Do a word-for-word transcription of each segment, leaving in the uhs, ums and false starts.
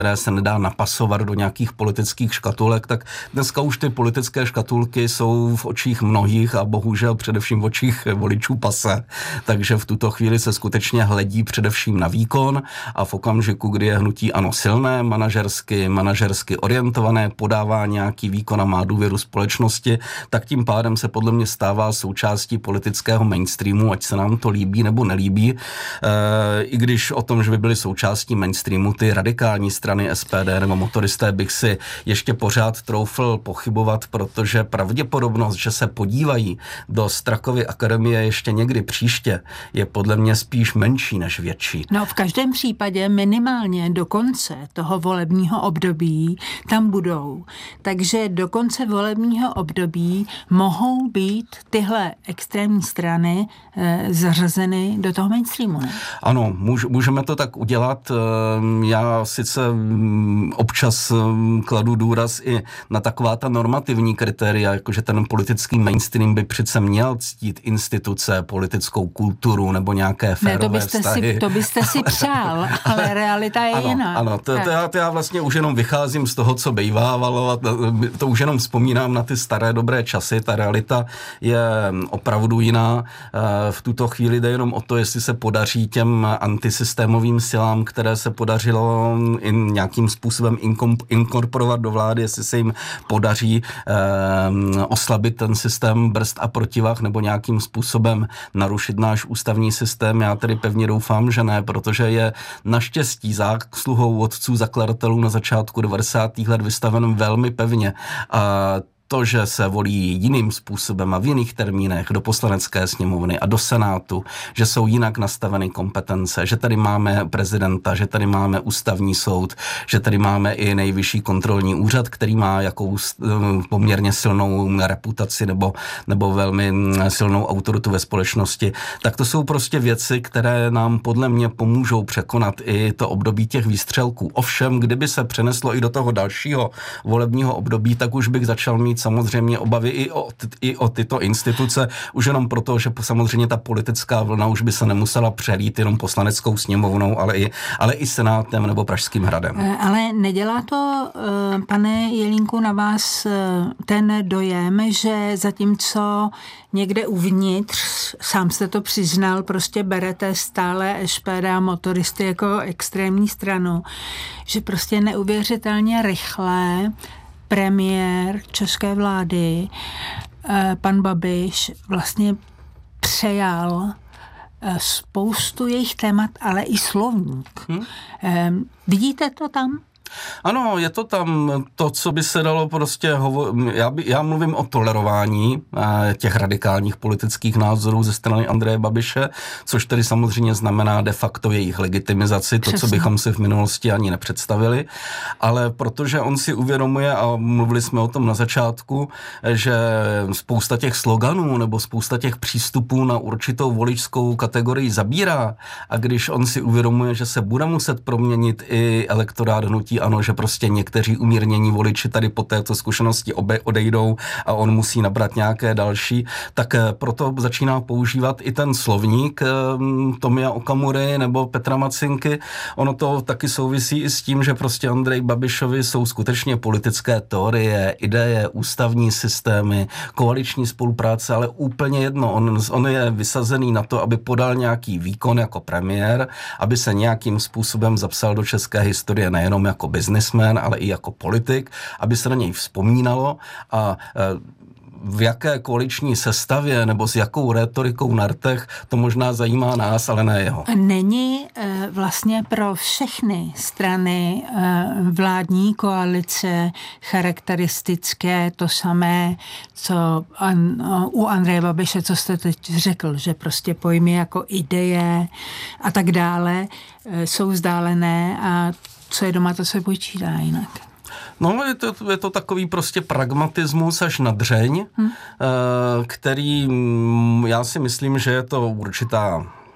které se nedá napasovat do nějakých politických škatulek, tak dneska už ty politické škatulky jsou v očích mnohých a bohužel především v očích voličů pase. Takže v tuto chvíli se skutečně hledí především na výkon a v okamžiku, kdy je hnutí ANO silné, manažersky, manažersky orientované, podává nějaký výkon a má důvěru společnosti, tak tím pádem se podle mě stává součástí politického mainstreamu, ať se nám to líbí nebo nelíbí. E, I když o tom, že by byly součástí mainstreamu ty radikální strany S P D nebo motoristé, bych si ještě pořád troufl pochybovat, protože pravděpodobnost, že se podívají do Strakovy akademie ještě někdy příště, je podle mě spíš menší než větší. No v každém případě minimálně do konce toho volebního období tam budou. Takže do konce volebního období mohou být tyhle extrémní strany e, zařazeny do toho mainstreamu, ne? Ano, můž, můžeme to tak udělat. Já sice občas kladu důraz i na taková ta normativní kritéria, jakože ten politický mainstream by přece měl ctít instituce, politickou kulturu nebo nějaké férové ne, to byste vztahy. Si, to byste si přál, ale realita je ano, jiná. Ano, to, to, já, to já vlastně už jenom vycházím z toho, co bejvávalo a to, to už jenom vzpomínám na ty staré dobré časy. Ta realita je opravdu jiná. V tuto chvíli jde jenom o to, jestli se podaří těm antisystémovým silám, které se podařilo in, nějakým způsobem inkorporovat do vlády, jestli se jim podaří eh, oslabit ten systém brzd a protivah nebo nějakým způsobem narušit náš ústavní systém. Já tedy pevně doufám, že ne, protože je naštěstí zásluhou otců zakladatelů na začátku devadesátých let vystaven velmi pevně. A to, že se volí jiným způsobem a v jiných termínech do poslanecké sněmovny a do senátu, že jsou jinak nastaveny kompetence, že tady máme prezidenta, že tady máme ústavní soud, že tady máme i nejvyšší kontrolní úřad, který má jakou poměrně silnou reputaci nebo, nebo velmi silnou autoritu ve společnosti, tak to jsou prostě věci, které nám podle mě pomůžou překonat i to období těch výstřelků. Ovšem, kdyby se přeneslo i do toho dalšího volebního období, tak už bych začal mít samozřejmě obavy i o, i o tyto instituce, už jenom proto, že samozřejmě ta politická vlna už by se nemusela přelít jenom poslaneckou sněmovnou, ale i, ale i senátem nebo Pražským hradem. Ale nedělá to, pane Jelínku, na vás ten dojem, že zatímco někde uvnitř, sám jste to přiznal, prostě berete stále S P D a motoristy jako extrémní stranu, že prostě neuvěřitelně rychle premiér české vlády, pan Babiš, vlastně přejal spoustu jejich témat, ale i slovník. Hmm. Vidíte to tam? Ano, je to tam to, co by se dalo prostě hovořit. Já, já mluvím o tolerování eh, těch radikálních politických názorů ze strany Andreje Babiše, což tedy samozřejmě znamená de facto jejich legitimizaci, to, Přesně. co bychom si v minulosti ani nepředstavili. Ale protože on si uvědomuje, a mluvili jsme o tom na začátku, že spousta těch sloganů nebo spousta těch přístupů na určitou voličskou kategorii zabírá, a když on si uvědomuje, že se bude muset proměnit i elektorát hnutí ANO, že prostě někteří umírnění voliči tady po této zkušenosti obe, odejdou a on musí nabrat nějaké další, tak proto začíná používat i ten slovník Tomia Okamury nebo Petra Macinky. Ono to taky souvisí i s tím, že prostě Andrej Babišovi jsou skutečně politické teorie, ideje, ústavní systémy, koaliční spolupráce, ale úplně jedno. On, on je vysazený na to, aby podal nějaký výkon jako premiér, aby se nějakým způsobem zapsal do české historie nejenom jako businessman, ale i jako politik, aby se na něj vzpomínalo a v jaké koaliční sestavě nebo s jakou rétorikou na rtech, to možná zajímá nás, ale ne jeho. Není e, vlastně pro všechny strany e, vládní koalice charakteristické to samé, co an, u Andreje Babiše, co jste teď řekl, že prostě pojmy jako ideje a tak dále e, jsou vzdálené a co je doma, to se počítá jinak. No, je to, je to takový prostě pragmatismus až na dřeň, hmm. který já si myslím, že je to určitá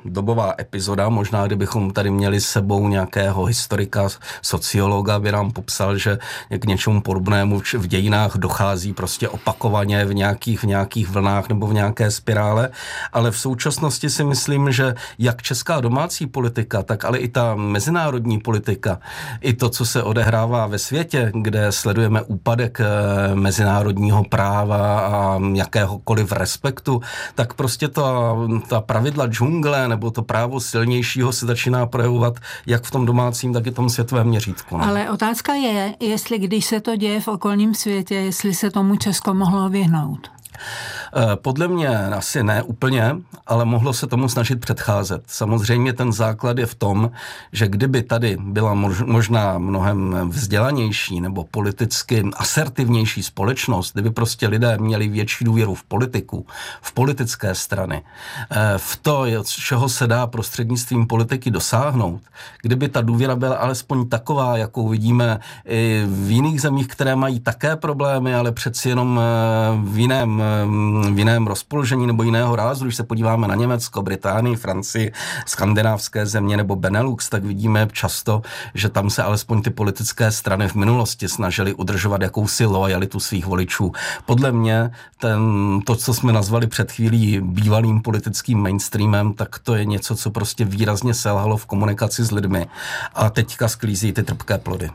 dobová epizoda. Možná, kdybychom tady měli s sebou nějakého historika, sociologa, by nám popsal, že k něčemu podobnému v dějinách dochází prostě opakovaně v nějakých, v nějakých vlnách nebo v nějaké spirále. Ale v současnosti si myslím, že jak česká domácí politika, tak ale i ta mezinárodní politika, i to, co se odehrává ve světě, kde sledujeme úpadek mezinárodního práva a jakéhokoliv respektu, tak prostě ta, ta pravidla džungle nebo to právo silnějšího se začíná projevovat jak v tom domácím, tak i v tom světovém měřítku. No. Ale otázka je, jestli když se to děje v okolním světě, jestli se tomu Česko mohlo vyhnout. Podle mě asi ne úplně, ale mohlo se tomu snažit předcházet. Samozřejmě ten základ je v tom, že kdyby tady byla možná mnohem vzdělanější nebo politicky asertivnější společnost, kdyby prostě lidé měli větší důvěru v politiku, v politické strany, v to, čeho se dá prostřednictvím politiky dosáhnout, kdyby ta důvěra byla alespoň taková, jakou vidíme i v jiných zemích, které mají také problémy, ale přeci jenom v jiném v jiném rozpoložení nebo jiného rázu, když se podíváme na Německo, Británii, Francii, skandinávské země nebo Benelux, tak vidíme často, že tam se alespoň ty politické strany v minulosti snažily udržovat jakousi lojalitu svých voličů. Podle mě ten, to, co jsme nazvali před chvílí bývalým politickým mainstreamem, tak to je něco, co prostě výrazně selhalo v komunikaci s lidmi a teďka sklízí ty trpké plody.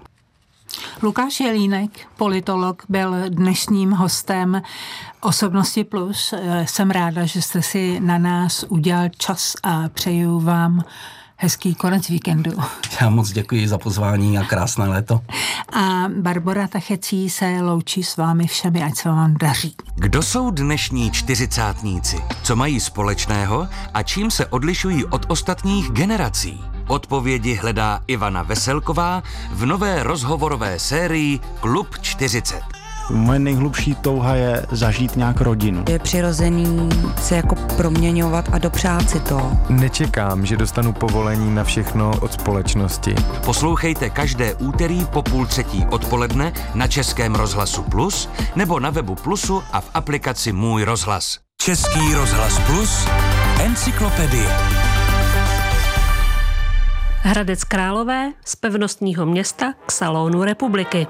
Lukáš Jelínek, politolog, byl dnešním hostem Osobnosti plus. Jsem ráda, že jste si na nás udělal čas a přeju vám hezký konec víkendu. Já moc děkuji za pozvání a krásné léto. A Barbora Tachecí se loučí s vámi všemi, ať se vám daří. Kdo jsou dnešní čtyřicátníci? Co mají společného a čím se odlišují od ostatních generací? Odpovědi hledá Ivana Veselková v nové rozhovorové sérii Klub čtyřicet. Moje nejhlubší touha je zažít nějak rodinu. Je přirozený se jako proměňovat a dopřát si to. Nečekám, že dostanu povolení na všechno od společnosti. Poslouchejte každé úterý po půl třetí odpoledne na Českém rozhlasu Plus nebo na webu Plusu a v aplikaci Můj rozhlas. Český rozhlas Plus, encyklopedie. Hradec Králové z pevnostního města k salonu republiky.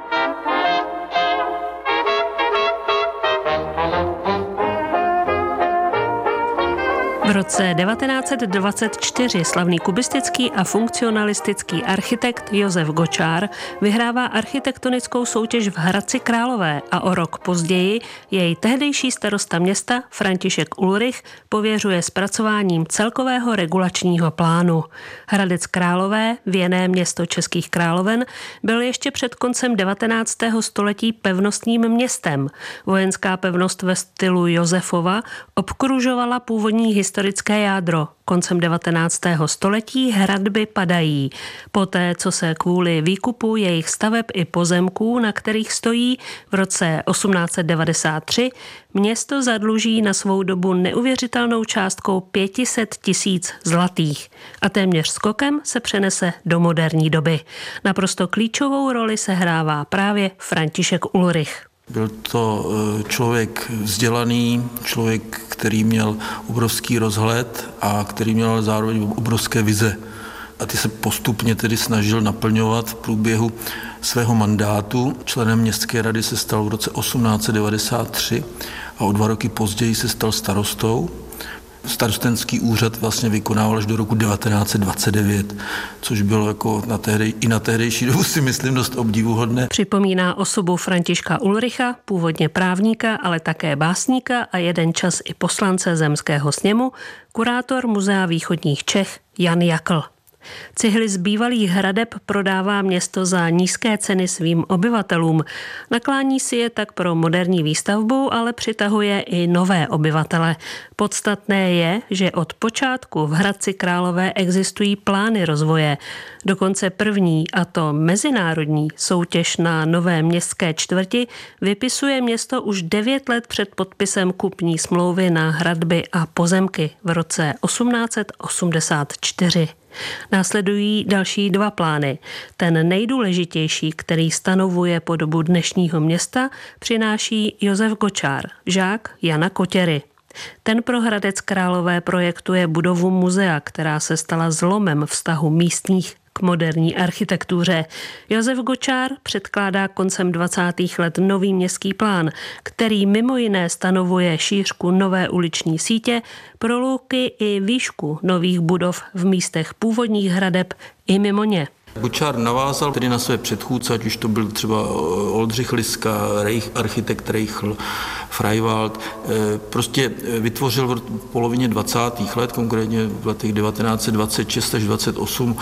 V roce devatenáct set dvacet čtyři slavný kubistický a funkcionalistický architekt Josef Gočár vyhrává architektonickou soutěž v Hradci Králové a o rok později jej tehdejší starosta města František Ulrich pověřuje zpracováním celkového regulačního plánu. Hradec Králové, věné město českých královen, byl ještě před koncem devatenáctého století pevnostním městem. Vojenská pevnost ve stylu Josefova obkružovala původní historické jádro. Koncem devatenáctého století hradby padají. Poté, co se kvůli výkupu jejich staveb i pozemků, na kterých stojí, v roce osmnáct set devadesát tři město zadluží na svou dobu neuvěřitelnou částkou pět set tisíc zlatých a téměř skokem se přenese do moderní doby. Naprosto klíčovou roli sehrává právě František Ulrich. Byl to člověk vzdělaný, člověk, který měl obrovský rozhled a který měl zároveň obrovské vize. A ty se postupně tedy snažil naplňovat v průběhu svého mandátu. Členem městské rady se stal v roce osmnáct set devadesát tři a o dva roky později se stal starostou. Starostenský úřad vlastně vykonával až do roku devatenáct set dvacet devět, což bylo jako na tehdej, i na tehdejší dobu si myslím dost obdivuhodné. Připomíná osobu Františka Ulricha, původně právníka, ale také básníka a jeden čas i poslance Zemského sněmu, kurátor Muzea východních Čech Jan Jakl. Cihly z bývalých hradeb prodává město za nízké ceny svým obyvatelům. Naklání si je tak pro moderní výstavbu, ale přitahuje i nové obyvatele. Podstatné je, že od počátku v Hradci Králové existují plány rozvoje. Dokonce první, a to mezinárodní soutěž na nové městské čtvrti vypisuje město už devět let před podpisem kupní smlouvy na hradby a pozemky v roce osmnáct set osmdesát čtyři. Následují další dva plány. Ten nejdůležitější, který stanovuje podobu dnešního města, přináší Josef Gočár, žák Jana Kotěry. Ten pro Hradec Králové projektuje budovu muzea, která se stala zlomem vztahu místních k moderní architektuře. Josef Gočár předkládá koncem dvacátých let nový městský plán, který mimo jiné stanovuje šířku nové uliční sítě, prolouky i výšku nových budov v místech původních hradeb i mimo ně. Gočár navázal tedy na své předchůdce, ať už to byl třeba Oldřich Liska, Reich, architekt Reichl, Freiwald, prostě vytvořil v polovině dvacátých let, konkrétně v letech devatenáct set dvacet šest až dvacet osm,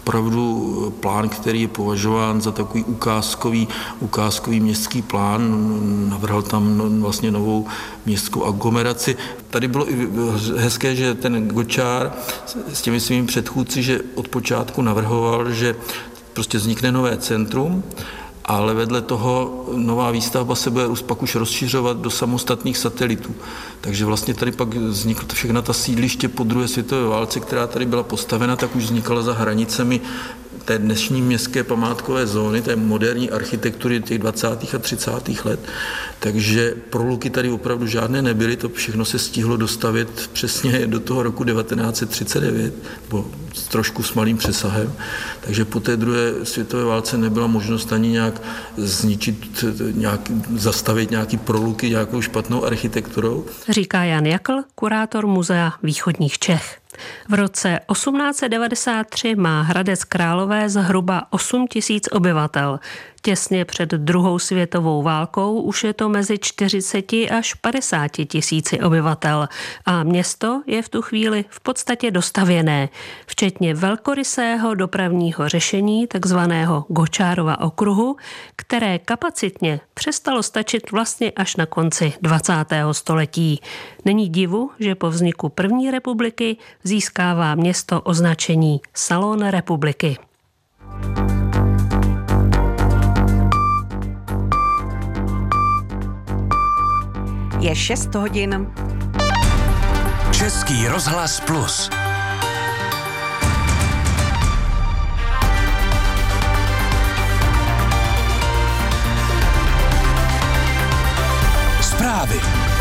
opravdu plán, který je považován za takový ukázkový, ukázkový městský plán. Navrhl tam vlastně novou městskou aglomeraci. Tady bylo i hezké, že ten Gočár s těmi svými předchůdci, že od počátku navrhoval, že prostě vznikne nové centrum, ale vedle toho nová výstavba se bude pak už rozšiřovat do samostatných satelitů. Takže vlastně tady pak vznikla všechna ta sídliště po druhé světové válce, která tady byla postavena, tak už vznikala za hranicemi té dnešní městské památkové zóny, té moderní architektury těch dvacátých a třicátých let. Takže proluky tady opravdu žádné nebyly, to všechno se stihlo dostavět přesně do toho roku devatenáct set třicet devět, nebo trošku s malým přesahem. Takže po té druhé světové válce nebyla možnost ani nějak zničit, nějak, zastavit nějaký proluky nějakou špatnou architekturou. Říká Jan Jakl, kurátor Muzea východních Čech. V roce osmnáct set devadesát tři má Hradec Králové zhruba osm tisíc obyvatel. Těsně před druhou světovou válkou už je to mezi čtyřicet až padesát tisíci obyvatel a město je v tu chvíli v podstatě dostavěné, včetně velkorysého dopravního řešení takzvaného Gočárova okruhu, které kapacitně přestalo stačit vlastně až na konci dvacátého století. Není divu, že po vzniku první republiky získává město označení Salon republiky. Je šest hodin. Český rozhlas plus. Zprávy.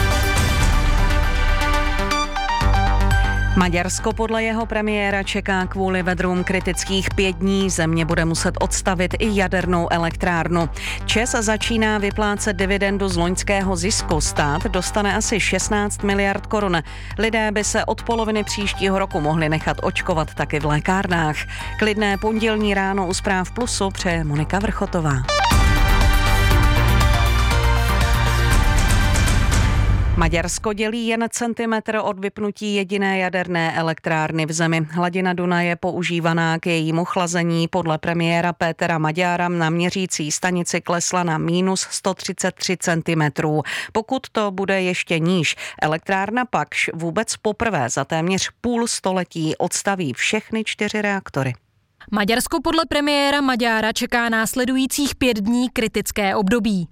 Maďarsko podle jeho premiéra čeká kvůli vedrům kritických pět dní. Země bude muset odstavit i jadernou elektrárnu. ČEZ začíná vyplácet dividendu z loňského zisku. Stát dostane asi šestnáct miliard korun. Lidé by se od poloviny příštího roku mohli nechat očkovat taky v lékárnách. Klidné pondělní ráno u Zpráv Plusu přeje Monika Vrchotová. Maďarsko dělí jen centimetr od vypnutí jediné jaderné elektrárny v zemi. Hladina Dunaje používaná k jejímu chlazení podle premiéra Pétera Magyara na měřící stanici klesla na mínus sto třicet tři centimetrů. Pokud to bude ještě níž, elektrárna pak vůbec poprvé za téměř půl století odstaví všechny čtyři reaktory. Maďarsko podle premiéra Magyara čeká následujících pět dní kritické období.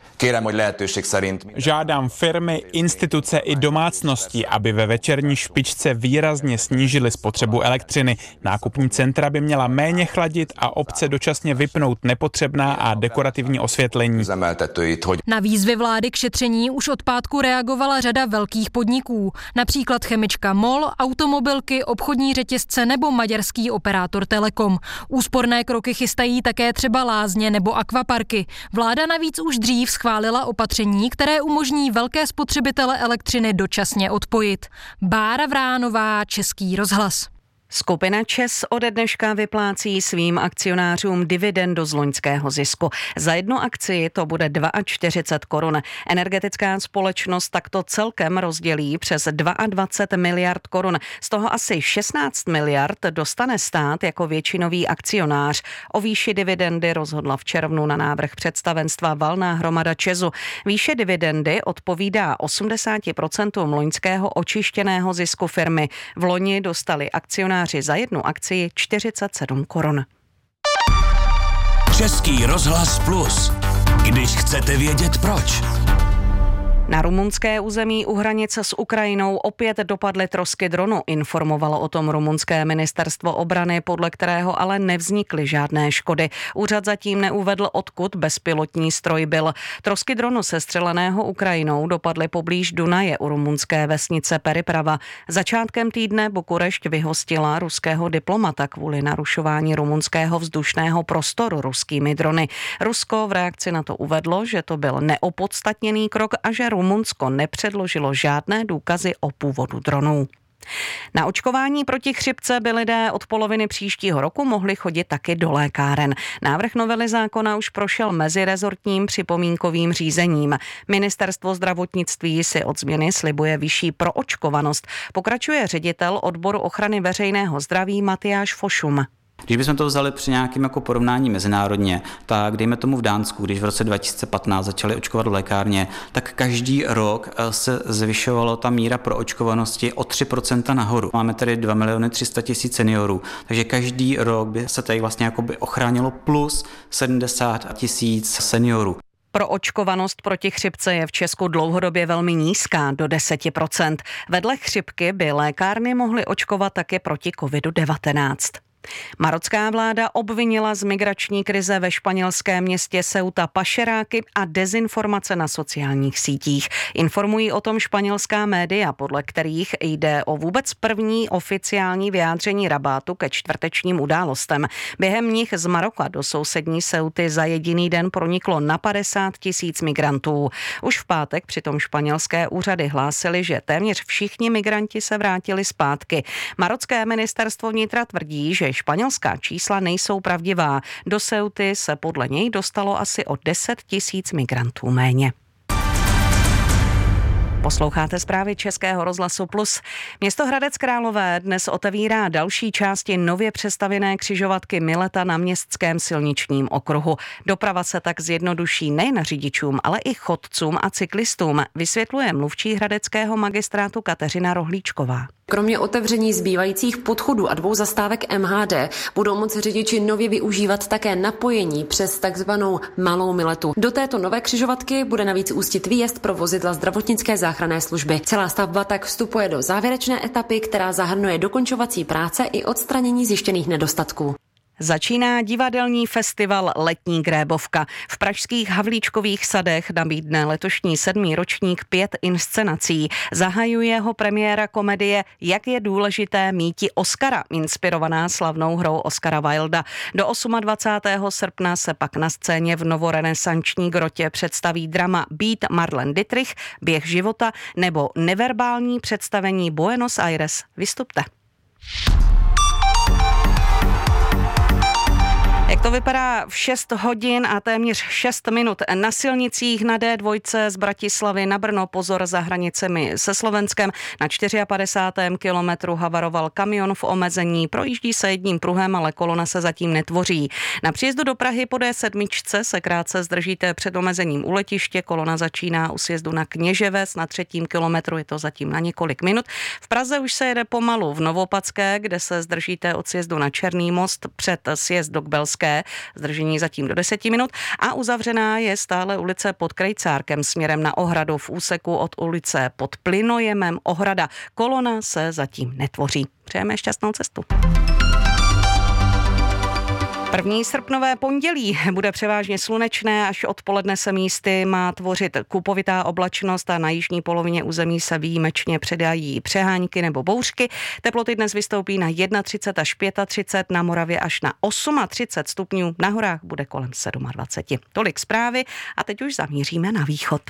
Žádám firmy, instituce i domácnosti, aby ve večerní špičce výrazně snížily spotřebu elektřiny. Nákupní centra by měla méně chladit a obce dočasně vypnout nepotřebná a dekorativní osvětlení. Na výzvy vlády k šetření už od pátku reagovala řada velkých podniků, například chemička MOL, automobilky, obchodní řetězce nebo maďarský operátor Telekom. Úsporné kroky chystají také třeba lázně nebo akvaparky. Vláda navíc už dřív schválila opatření, které umožní velké spotřebitele elektřiny dočasně odpojit. Bára Vránová, Český rozhlas. Skupina ČEZ ode dneška vyplácí svým akcionářům dividendu z loňského zisku. Za jednu akci to bude čtyřicet dva korun. Energetická společnost takto celkem rozdělí přes dvacet dva miliard korun. Z toho asi šestnáct miliard dostane stát jako většinový akcionář. O výši dividendy rozhodla v červnu na návrh představenstva valná hromada ČEZu. Výše dividendy odpovídá osmdesát procent loňského očištěného zisku firmy. V loni dostali akcionáři za jednu akci čtyřicet sedm korun. Český rozhlas plus. Když chcete vědět proč. Na rumunské území u hranice s Ukrajinou opět dopadly trosky dronu, informovalo o tom rumunské ministerstvo obrany, podle kterého ale nevznikly žádné škody. Úřad zatím neuvedl, odkud bezpilotní stroj byl. Trosky dronu sestřeleného Ukrajinou dopadly poblíž Dunaje u rumunské vesnice Periprava. Začátkem týdne Bukurešť vyhostila ruského diplomata kvůli narušování rumunského vzdušného prostoru ruskými drony. Rusko v reakci na to uvedlo, že to byl neopodstatněný krok a že Rumunsko nepředložilo žádné důkazy o původu dronů. Na očkování proti chřipce by lidé od poloviny příštího roku mohli chodit taky do lékáren. Návrh novely zákona už prošel mezirezortním připomínkovým řízením. Ministerstvo zdravotnictví si od změny slibuje vyšší proočkovanost. Pokračuje ředitel odboru ochrany veřejného zdraví Matyáš Fošum. Když bychom to vzali při nějakém jako porovnání mezinárodně, tak dejme tomu v Dánsku, když v roce dva tisíce patnáct začali očkovat v lékárně, tak každý rok se zvyšovalo ta míra proočkovanosti o tři procenta nahoru. Máme tedy dva miliony tři sta tisíc seniorů, takže každý rok by se tady vlastně jakoby ochránilo plus sedmdesát tisíc seniorů. Proočkovanost proti chřipce je v Česku dlouhodobě velmi nízká, do deset procent. Vedle chřipky by lékárny mohly očkovat také proti kovidu devatenáct. Marocká vláda obvinila z migrační krize ve španělském městě Ceuta pašeráky a dezinformace na sociálních sítích. Informují o tom španělská média, podle kterých jde o vůbec první oficiální vyjádření Rabátu ke čtvrtečním událostem. Během nich z Maroka do sousední Ceuty za jediný den proniklo na padesát tisíc migrantů. Už v pátek přitom španělské úřady hlásily, že téměř všichni migranti se vrátili zpátky. Marocké ministerstvo vnitra tvrdí, že španělská čísla nejsou pravdivá. Do Ceuty se podle něj dostalo asi o deset tisíc migrantů méně. Posloucháte zprávy Českého rozhlasu Plus. Město Hradec Králové dnes otevírá další části nově přestavěné křižovatky Mileta na městském silničním okruhu. Doprava se tak zjednoduší nejen řidičům, ale i chodcům a cyklistům, vysvětluje mluvčí hradeckého magistrátu Kateřina Rohlíčková. Kromě otevření zbývajících podchodů a dvou zastávek M H D budou moci řidiči nově využívat také napojení přes takzvanou malou Miletu. Do této nové křižovatky bude navíc ústit výjezd pro vozidla zdravotnické záchranné služby. Celá stavba tak vstupuje do závěrečné etapy, která zahrnuje dokončovací práce i odstranění zjištěných nedostatků. Začíná divadelní festival Letní grébovka. V pražských Havlíčkových sadech nabídne letošní sedmý ročník pět inscenací. Zahajuje ho premiéra komedie Jak je důležité míti Oscara, inspirovaná slavnou hrou Oscara Wilda. Do dvacátého osmého srpna se pak na scéně v novorenesanční grotě představí drama Být Marlene Dietrich, Běh života nebo neverbální představení Buenos Aires. Vystupte. Jak to vypadá v šest hodin a téměř šest minut na silnicích na D dva z Bratislavy na Brno, pozor za hranicemi se Slovenskem. Na padesátém čtvrtém kilometru havaroval kamion v omezení, projíždí se jedním pruhem, ale kolona se zatím netvoří. Na příjezdu do Prahy po D sedm se krátce zdržíte před omezením u letiště, kolona začíná u sjezdu na Kněževes, na třetím kilometru je to zatím na několik minut. V Praze už se jede pomalu v Novopadské, kde se zdržíte od sjezdu na Černý most před sjezd do Kbelské, zdržení zatím do deseti minut a uzavřená je stále ulice pod Krejcárkem směrem na Ohradu v úseku od ulice pod Plynojemem Ohrada. Kolona se zatím netvoří. Přejeme šťastnou cestu. První srpnové pondělí bude převážně slunečné, až odpoledne se místy má tvořit kupovitá oblačnost a na jižní polovině území se výjimečně předají přehánky nebo bouřky. Teploty dnes vystoupí na třicet jedna až třicet pět, na Moravě až na třicet osm stupňů, na horách bude kolem dvacet sedm. Tolik zprávy a teď už zamíříme na východ.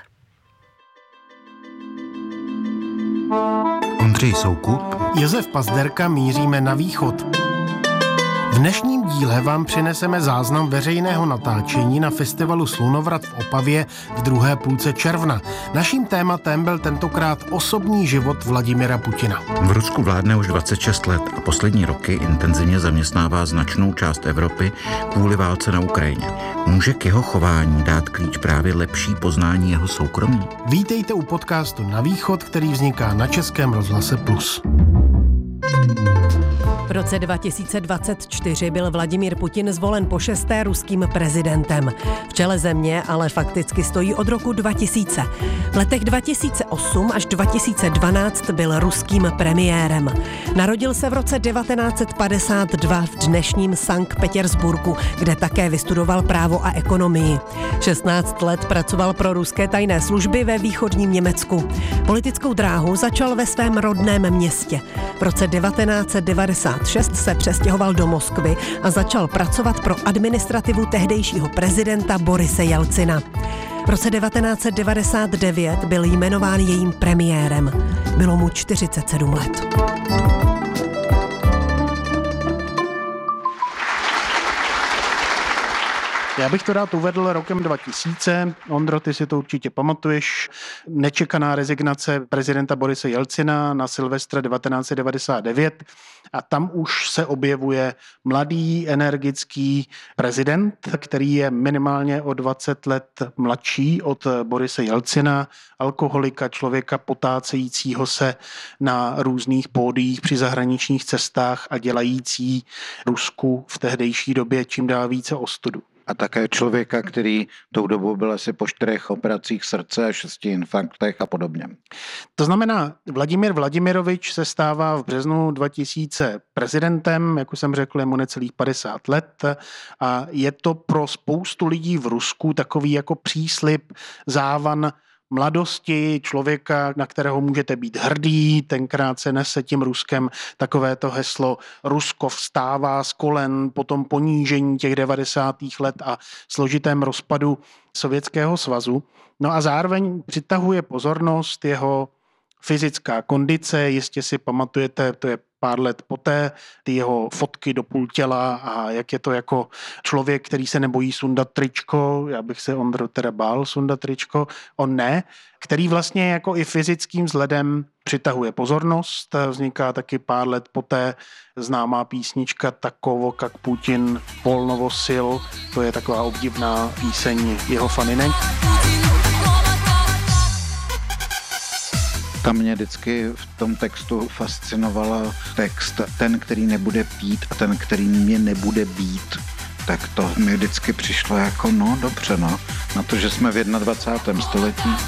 Ondřej Soukup, Josef Pazderka, míříme na východ. V dnešním díle vám přineseme záznam veřejného natáčení na festivalu Slunovrat v Opavě v druhé půlce června. Naším tématem byl tentokrát osobní život Vladimira Putina. V Rusku vládne už dvacet šest let a poslední roky intenzivně zaměstnává značnou část Evropy kvůli válce na Ukrajině. Může k jeho chování dát klíč právě lepší poznání jeho soukromí? Vítejte u podcastu Na východ, který vzniká na Českém rozhlase Plus. V roce dva tisíce dvacet čtyři byl Vladimír Putin zvolen po šesté ruským prezidentem. V čele země ale fakticky stojí od roku dva tisíce. V letech dva tisíce osm až dva tisíce dvanáct byl ruským premiérem. Narodil se v roce devatenáct set padesát dva v dnešním Sankt Petersburgu, kde také vystudoval právo a ekonomii. šestnáct let pracoval pro ruské tajné služby ve východním Německu. Politickou dráhu začal ve svém rodném městě. V roce devatenáct set devadesát šest se přestěhoval do Moskvy a začal pracovat pro administrativu tehdejšího prezidenta Borise Jelcina. V roce devatenáct set devadesát devět byl jmenován jejím premiérem. Bylo mu čtyřicet sedm let. Já bych to rád uvedl rokem dva tisíce. Ondro, ty si to určitě pamatuješ. Nečekaná rezignace prezidenta Borise Jelcina na Silvestra devatenáct set devadesát devět. A tam už se objevuje mladý, energický prezident, který je minimálně o dvacet let mladší od Borise Jelcina, alkoholika, člověka potácejícího se na různých pódiích při zahraničních cestách a dělající Rusku v tehdejší době čím dál více ostudu. A také člověka, který tou dobou byl asi po čtyřech operacích srdce a šesti infarktech a podobně. To znamená, Vladimír Vladimirovič se stává v březnu dva tisíce prezidentem, jak už jsem řekl, je mu necelých padesát let a je to pro spoustu lidí v Rusku takový jako příslib, závan mladosti, člověka, na kterého můžete být hrdý. Tenkrát se nese tím Ruskem takovéto heslo Rusko vstává z kolen po tom ponížení těch devadesátých let a složitém rozpadu Sovětského svazu. No a zároveň přitahuje pozornost jeho fyzická kondice, jistě si pamatujete, to je pár let poté, ty jeho fotky do půl těla a jak je to jako člověk, který se nebojí sundat tričko, já bych se Ondro teda bál sundat tričko, on ne, který vlastně jako i fyzickým vzhledem přitahuje pozornost. Vzniká taky pár let poté známá písnička Takovo jak Putin polnovo sil, to je taková obdivná píseň jeho faninek. Tam mě vždycky v tom textu fascinovala text ten, který nebude pít a ten, který mě nebude být. Tak to mi vždycky přišlo jako, no dobře, no, na to, že jsme v dvacátém prvním století.